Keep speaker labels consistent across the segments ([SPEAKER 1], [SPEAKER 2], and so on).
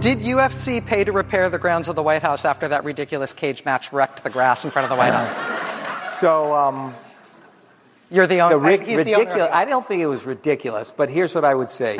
[SPEAKER 1] Did UFC pay to repair the grounds of the White House after that ridiculous cage match wrecked the grass in front of the White House?
[SPEAKER 2] So,
[SPEAKER 1] you're the owner.
[SPEAKER 2] Ridiculous. I don't think it was ridiculous, but here's what I would say.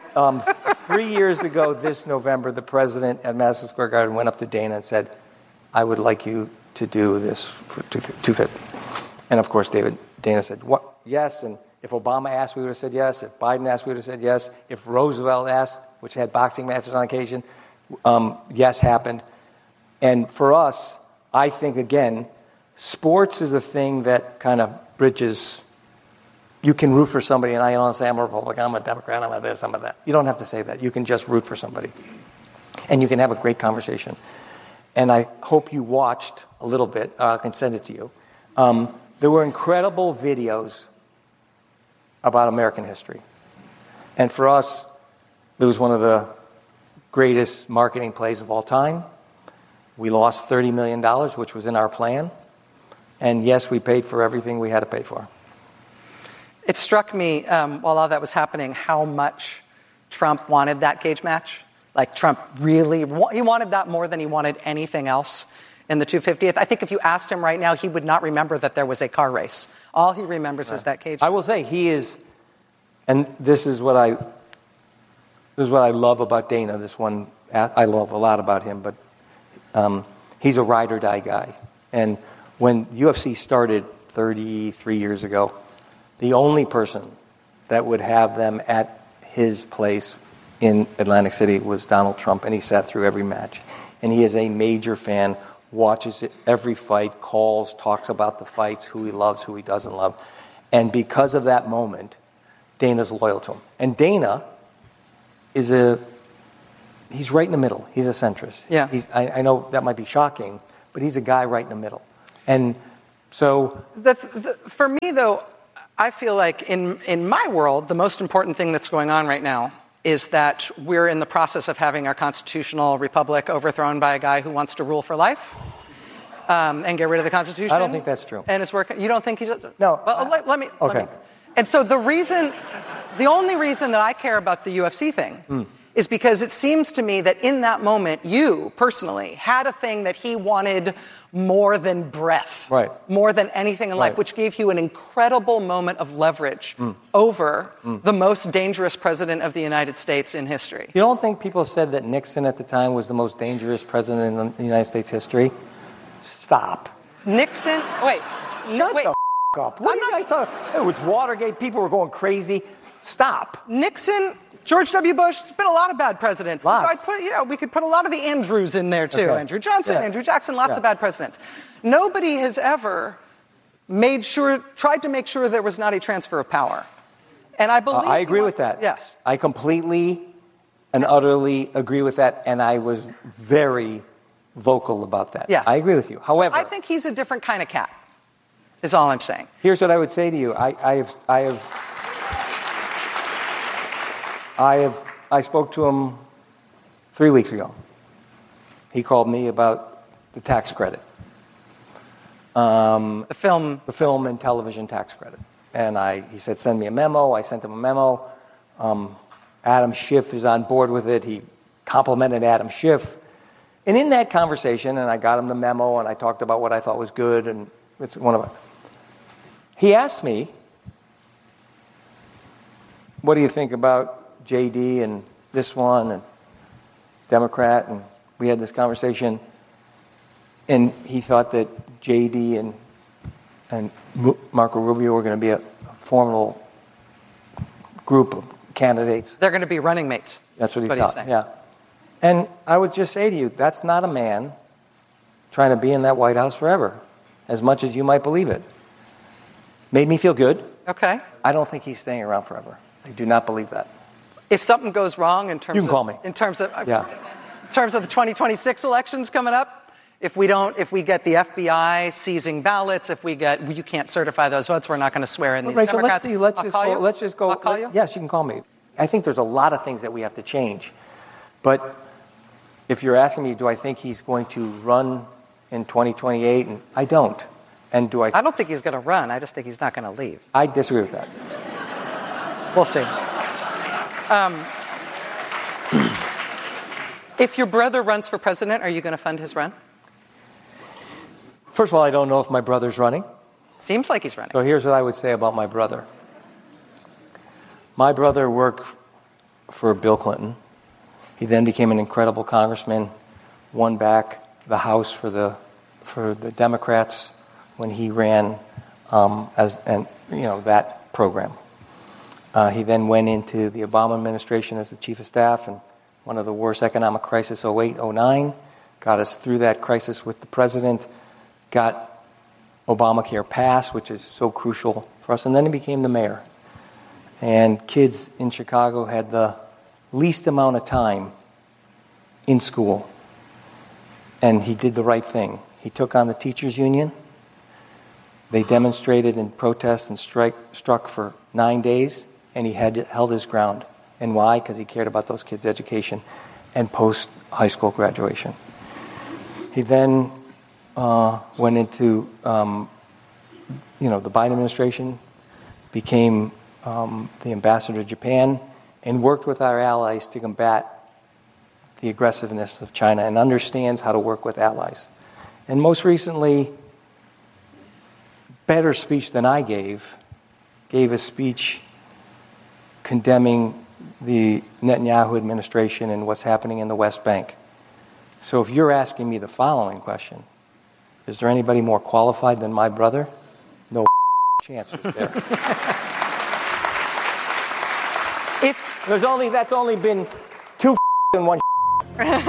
[SPEAKER 2] 3 years ago this November, the president at Madison Square Garden went up to Dana and said, I would like you to do this for 250. And of course, Dana said, "What? Yes." And if Obama asked, we would have said yes. If Biden asked, we would have said yes. If Roosevelt asked, which had boxing matches on occasion, yes happened. And for us, I think, again, sports is a thing that kind of bridges. You can root for somebody, and I don't say I'm a Republican, I'm a Democrat, I'm a this, I'm a that. You don't have to say that. You can just root for somebody. And you can have a great conversation. And I hope you watched a little bit. I can send it to you. There were incredible videos about American history. And for us, it was one of the greatest marketing plays of all time. We lost $30 million, which was in our plan. And yes, we paid for everything we had to pay for.
[SPEAKER 1] It struck me while all that was happening how much Trump wanted that cage match. Like Trump really, he wanted that more than he wanted anything else in the 250th. I think if you asked him right now, he would not remember that there was a car race. All he remembers is that cage match.
[SPEAKER 2] I will say he is, and this is what I love about Dana. I love a lot about him, but he's a ride or die guy. And when UFC started 33 years ago, the only person that would have them at his place in Atlantic City was Donald Trump, and he sat through every match. And he is a major fan, watches every fight, calls, talks about the fights, who he loves, who he doesn't love. And because of that moment, Dana's loyal to him. And Dana is he's right in the middle. He's a centrist.
[SPEAKER 1] Yeah.
[SPEAKER 2] I know that might be shocking, but he's a guy right in the middle. And so...
[SPEAKER 1] For me, though, I feel like in my world, the most important thing that's going on right now is that we're in the process of having our constitutional republic overthrown by a guy who wants to rule for life and get rid of the Constitution.
[SPEAKER 2] I don't think that's true.
[SPEAKER 1] And it's working. You don't think he's...
[SPEAKER 2] No.
[SPEAKER 1] Well, let me...
[SPEAKER 2] Okay.
[SPEAKER 1] And so the only reason that I care about the UFC thing is because it seems to me that in that moment, you personally had a thing that he wanted more than breath,
[SPEAKER 2] right,
[SPEAKER 1] more than anything in life, which gave you an incredible moment of leverage over the most dangerous president of the United States in history.
[SPEAKER 2] You don't think people said that Nixon at the time was the most dangerous president in the United States history? Stop.
[SPEAKER 1] Nixon? Wait.
[SPEAKER 2] Shut the up. What do you guys thought? It was Watergate. People were going crazy. Stop.
[SPEAKER 1] Nixon, George W. Bush, there's been a lot of bad presidents.
[SPEAKER 2] Lots.
[SPEAKER 1] We could put a lot of the Andrews in there, too. Okay. Andrew Johnson, Andrew Jackson, lots of bad presidents. Nobody has ever tried to make sure there was not a transfer of power. And I believe...
[SPEAKER 2] I agree with that.
[SPEAKER 1] Yes.
[SPEAKER 2] I completely and utterly agree with that, and I was very vocal about that.
[SPEAKER 1] Yes.
[SPEAKER 2] I agree with you. However...
[SPEAKER 1] I think he's a different kind of cat, is all I'm saying.
[SPEAKER 2] Here's what I would say to you. I spoke to him 3 weeks ago. He called me about the tax credit.
[SPEAKER 1] The film
[SPEAKER 2] and television tax credit. And he said, send me a memo. I sent him a memo. Adam Schiff is on board with it. He complimented Adam Schiff. And in that conversation, and I got him the memo, and I talked about what I thought was good, and it's one of them. He asked me, what do you think about JD and this one and Democrat? And we had this conversation, and he thought that JD and Marco Rubio were going to be a formidable group of candidates.
[SPEAKER 1] They're going to be running mates.
[SPEAKER 2] That's what he thought. Yeah. And I would just say to you, that's not a man trying to be in that White House forever, as much as you might believe it. Made me feel good.
[SPEAKER 1] Okay.
[SPEAKER 2] I don't think he's staying around forever. I do not believe that.
[SPEAKER 1] If something goes wrong in terms
[SPEAKER 2] you can call me.
[SPEAKER 1] In terms of the 2026 elections coming up, if we get the FBI seizing ballots, you can't certify those votes, we're not going to swear in these
[SPEAKER 2] Rachel,
[SPEAKER 1] Democrats.
[SPEAKER 2] let's just go.
[SPEAKER 1] I'll call you?
[SPEAKER 2] Yes, you can call me. I think there's a lot of things that we have to change. But if you're asking me, do I think he's going to run in 2028? And I don't. And do I?
[SPEAKER 1] I don't think he's going to run. I just think he's not going to leave.
[SPEAKER 2] I disagree with that.
[SPEAKER 1] We'll see. If your brother runs for president, are you going to fund his run?
[SPEAKER 2] First of all, I don't know if my brother's running.
[SPEAKER 1] Seems like he's running.
[SPEAKER 2] So here's what I would say about my brother. My brother worked for Bill Clinton. He then became an incredible congressman, won back the House for the Democrats when he ran that program. He then went into the Obama administration as the chief of staff, and one of the worst economic crisis, 08, 09, got us through that crisis with the president, got Obamacare passed, which is so crucial for us, and then he became the mayor. And kids in Chicago had the least amount of time in school, and he did the right thing. He took on the teachers union. They demonstrated and protest and struck for 9 days, and he held his ground. And why? Because he cared about those kids' education and post-high school graduation. He then went into the Biden administration, became the ambassador to Japan, and worked with our allies to combat the aggressiveness of China and understands how to work with allies. And most recently, better speech than I gave a speech condemning the Netanyahu administration and what's happening in the West Bank. So if you're asking me the following question, is there anybody more qualified than my brother? No chance is there. That's only been 2 and 1